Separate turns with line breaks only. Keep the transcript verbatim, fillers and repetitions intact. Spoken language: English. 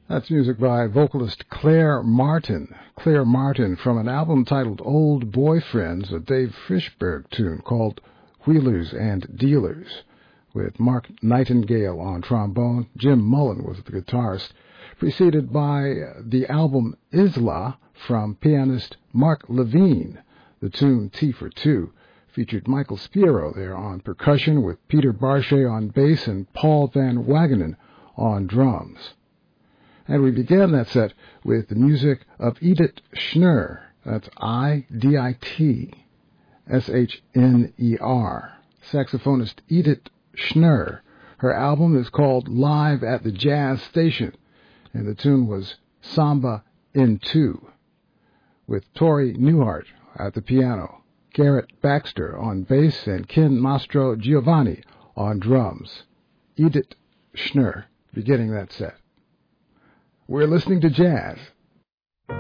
That's music by vocalist Claire Martin. Claire Martin from an album titled Old Boyfriends, a Dave Frishberg tune called Wheelers and Dealers, with Mark Nightingale on trombone. Jim Mullen was the guitarist, preceded by the album Isla from pianist Mark Levine. The tune T for Two featured Michael Spiero there on percussion, with Peter Barchet on bass and Paul Van Wagenen on drums. And we began that set with the music of Edith Schnur. That's I D I T S H N E R. Saxophonist Edith Schnur. Her album is called Live at the Jazz Station, and the tune was Samba in Two, with Tori Newhart at the piano, Garrett Baxter on bass, and Ken Mastro Giovanni on drums. Edith Schnur beginning that set. We're listening to jazz